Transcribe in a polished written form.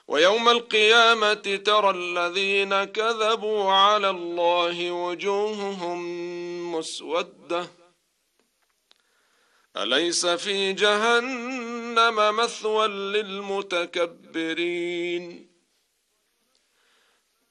ويوم القيامة ترى الذين كذبوا على الله وجوههم مسودة أليس في جهنم مثوى للمتكبرين